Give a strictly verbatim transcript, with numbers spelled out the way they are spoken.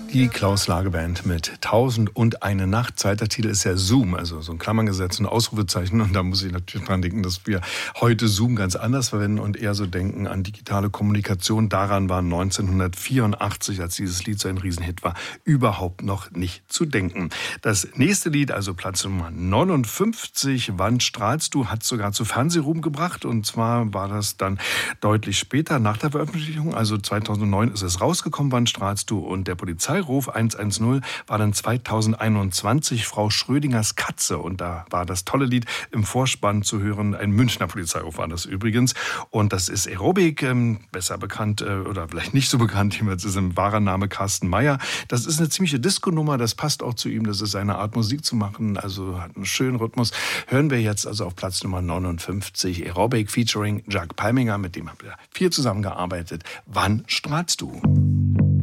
Die Klaus-Lage-Band mit Tausend und eine Nacht. Zweiter Titel ist ja Zoom, also so ein Klammerngesetz, ein Ausrufezeichen. Und da muss ich natürlich dran denken, dass wir heute Zoom ganz anders verwenden und eher so denken an digitale Kommunikation. Daran war neunzehnhundertvierundachtzig, als dieses Lied so ein Riesenhit war, überhaupt noch nicht zu denken. Das nächste Lied, also Platz Nummer neunundfünfzig, Wann strahlst du, hat sogar zu Fernsehruhm gebracht. Und zwar war das dann deutlich später, nach der Veröffentlichung, also zweitausendneun ist es rausgekommen, Wann strahlst du, und der Polizeiruf hundertzehn war dann zweitausendeinundzwanzig Frau Schrödingers Katze, und da war das tolle Lied im Vorspann zu hören. Ein Münchner Polizeiruf war das übrigens, und das ist Aerobic, ähm, besser bekannt äh, oder vielleicht nicht so bekannt, jedenfalls ist im wahren Name Carsten Meyer. Das ist eine ziemliche Disco-Nummer, das passt auch zu ihm, das ist seine Art Musik zu machen, also hat einen schönen Rhythmus. Hören wir jetzt also auf Platz Nummer neunundfünfzig Aerobic featuring Jacques Palminger, mit dem haben wir viel zusammengearbeitet. Wann strahlst du?